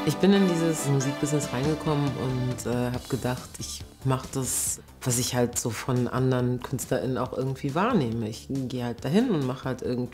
Ich bin in dieses Musikbusiness reingekommen und, habe gedacht, ich mache das, was ich halt so von anderen KünstlerInnen auch irgendwie wahrnehme. Ich gehe halt dahin und mache halt irgendwie